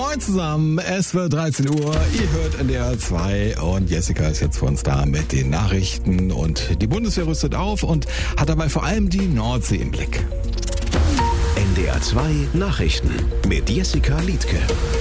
Moin zusammen, es wird 13 Uhr, ihr hört NDR 2 und Jessica ist jetzt für uns da mit den Nachrichten und die Bundeswehr rüstet auf und hat dabei vor allem die Nordsee im Blick. NDR 2 Nachrichten mit Jessica Liedtke.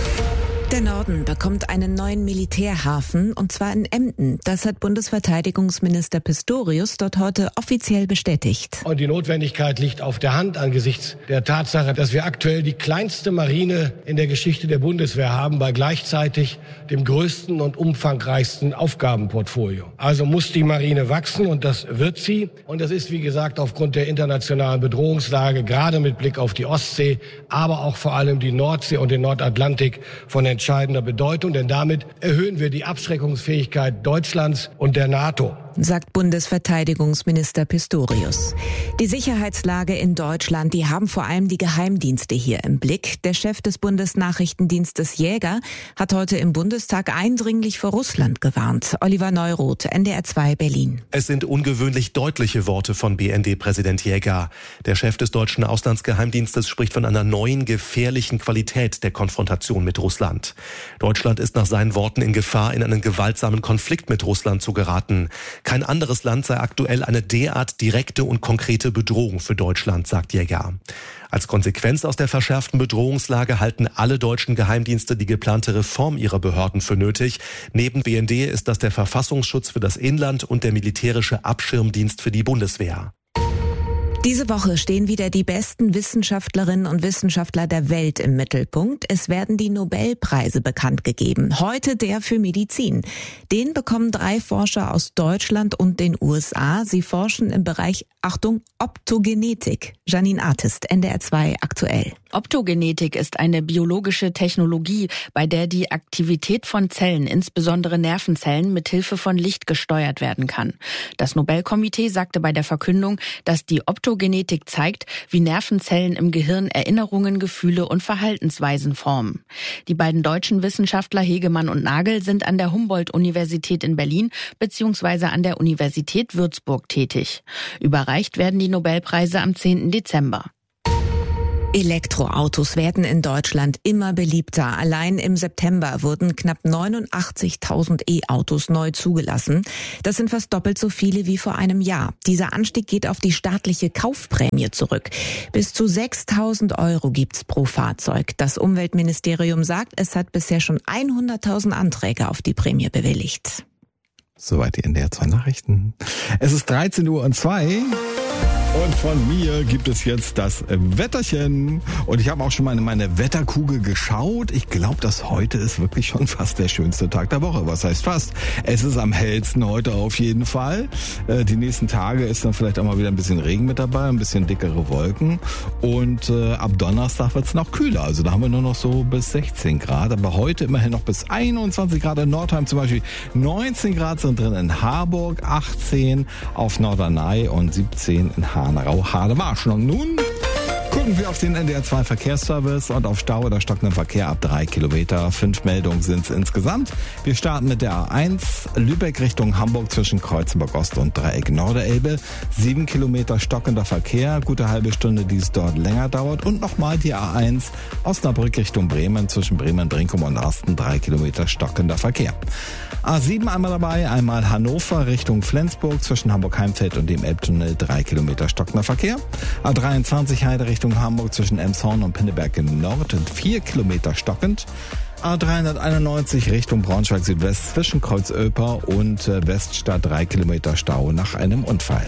Der Norden bekommt einen neuen Militärhafen, und zwar in Emden. Das hat Bundesverteidigungsminister Pistorius dort heute offiziell bestätigt. Und die Notwendigkeit liegt auf der Hand angesichts der Tatsache, dass wir aktuell die kleinste Marine in der Geschichte der Bundeswehr haben, bei gleichzeitig dem größten und umfangreichsten Aufgabenportfolio. Also muss die Marine wachsen, und das wird sie. Und das ist, wie gesagt, aufgrund der internationalen Bedrohungslage, gerade mit Blick auf die Ostsee, aber auch vor allem die Nordsee und den Nordatlantik, von entscheidender Bedeutung, denn damit erhöhen wir die Abschreckungsfähigkeit Deutschlands und der NATO, sagt Bundesverteidigungsminister Pistorius. Die Sicherheitslage in Deutschland, die haben vor allem die Geheimdienste hier im Blick. Der Chef des Bundesnachrichtendienstes Jäger hat heute im Bundestag eindringlich vor Russland gewarnt. Oliver Neuroth, NDR 2 Berlin. Es sind ungewöhnlich deutliche Worte von BND-Präsident Jäger. Der Chef des deutschen Auslandsgeheimdienstes spricht von einer neuen, gefährlichen Qualität der Konfrontation mit Russland. Deutschland ist nach seinen Worten in Gefahr, in einen gewaltsamen Konflikt mit Russland zu geraten. Kein anderes Land sei aktuell eine derart direkte und konkrete Bedrohung für Deutschland, sagt Jäger. Als Konsequenz aus der verschärften Bedrohungslage halten alle deutschen Geheimdienste die geplante Reform ihrer Behörden für nötig. Neben BND ist das der Verfassungsschutz für das Inland und der militärische Abschirmdienst für die Bundeswehr. Diese Woche stehen wieder die besten Wissenschaftlerinnen und Wissenschaftler der Welt im Mittelpunkt. Es werden die Nobelpreise bekannt gegeben. Heute der für Medizin. Den bekommen 3 Forscher aus Deutschland und den USA. Sie forschen im Bereich, Achtung, Optogenetik. Janine Artist, NDR 2 aktuell. Optogenetik ist eine biologische Technologie, bei der die Aktivität von Zellen, insbesondere Nervenzellen, mit Hilfe von Licht gesteuert werden kann. Das Nobelkomitee sagte bei der Verkündung, dass die Optogenetik zeigt, wie Nervenzellen im Gehirn Erinnerungen, Gefühle und Verhaltensweisen formen. Die beiden deutschen Wissenschaftler Hegemann und Nagel sind an der Humboldt-Universität in Berlin bzw. an der Universität Würzburg tätig. Überreicht werden die Nobelpreise am 10. Dezember. Elektroautos werden in Deutschland immer beliebter. Allein im September wurden knapp 89.000 E-Autos neu zugelassen. Das sind fast doppelt so viele wie vor einem Jahr. Dieser Anstieg geht auf die staatliche Kaufprämie zurück. Bis zu 6.000 € gibt's pro Fahrzeug. Das Umweltministerium sagt, es hat bisher schon 100.000 Anträge auf die Prämie bewilligt. Soweit die NDR 2 Nachrichten. Es ist 13:02 Uhr. Und von mir gibt es jetzt das Wetterchen. Und ich habe auch schon mal in meine Wetterkugel geschaut. Ich glaube, dass heute ist wirklich schon fast der schönste Tag der Woche. Was heißt fast? Es ist am hellsten heute auf jeden Fall. Die nächsten Tage ist dann vielleicht auch mal wieder ein bisschen Regen mit dabei, ein bisschen dickere Wolken. Und ab Donnerstag wird es noch kühler. Also da haben wir nur noch so bis 16 Grad. Aber heute immerhin noch bis 21 Grad in Nordheim zum Beispiel. 19 Grad sind drin in Harburg, 18 auf Norderney und 17 in Hanau-Hademarschen. Und nun gucken wir auf den NDR 2 Verkehrsservice und auf Stau oder stockenden Verkehr ab 3 Kilometer. 5 Meldungen sind es insgesamt. Wir starten mit der A1 Lübeck Richtung Hamburg zwischen Kreuzenburg Ost und Dreieck Norderelbe. 7 Kilometer stockender Verkehr, gute halbe Stunde, die es dort länger dauert. Und nochmal die A1 Osnabrück Richtung Bremen zwischen Bremen-Brinkum und Asten. 3 Kilometer stockender Verkehr. A7 einmal dabei, einmal Hannover Richtung Flensburg zwischen Hamburg-Heimfeld und dem Elbtunnel. 3 Kilometer stockender Verkehr. A23 Heide Richtung Hamburg zwischen Emshorn und Pinneberg im Nord und 4 Kilometer stockend. A391 Richtung Braunschweig Südwest zwischen Kreuzöper und Weststadt 3 Kilometer Stau nach einem Unfall.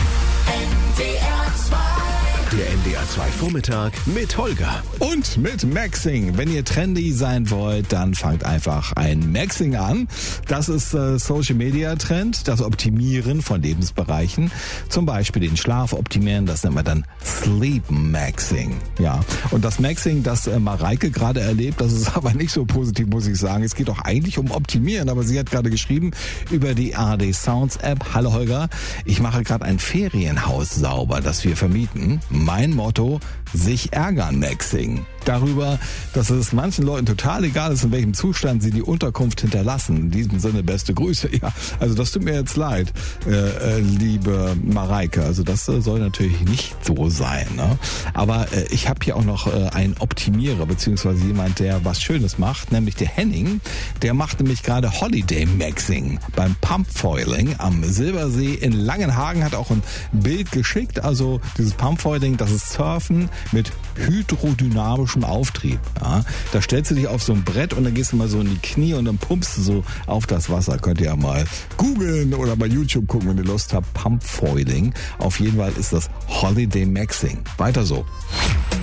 Der NDR 2 Vormittag mit Holger. Und mit Maxing. Wenn ihr trendy sein wollt, dann fangt einfach ein Maxing an. Das ist Social Media Trend, das Optimieren von Lebensbereichen. Zum Beispiel den Schlaf optimieren, das nennt man dann Sleep Maxing. Ja. Und das Maxing, das Mareike gerade erlebt, das ist aber nicht so positiv, muss ich sagen. Es geht doch eigentlich um Optimieren, aber sie hat gerade geschrieben über die ARD Sounds App. Hallo Holger, ich mache gerade ein Ferienhaus sauber, das wir vermieten. Mein Motto, sich ärgern Maxing. darüber, dass es manchen Leuten total egal ist, in welchem Zustand sie die Unterkunft hinterlassen. In diesem Sinne beste Grüße. Ja, also das tut mir jetzt leid, liebe Mareike. Also das soll natürlich nicht so sein. Ne? Aber ich habe hier auch noch einen Optimierer, beziehungsweise jemand, der was Schönes macht, nämlich der Henning. Der macht nämlich gerade Holiday Maxing beim Pumpfoiling am Silbersee in Langenhagen, hat auch ein Bild geschickt. Also dieses Pumpfoiling, das ist Surfen mit hydrodynamischem Auftrieb. Ja? Da stellst du dich auf so ein Brett und dann gehst du mal so in die Knie und dann pumpst du so auf das Wasser. Könnt ihr ja mal googeln oder bei YouTube gucken, wenn ihr Lust habt. Pumpfoiling. Auf jeden Fall ist das Holiday Maxing. Weiter so.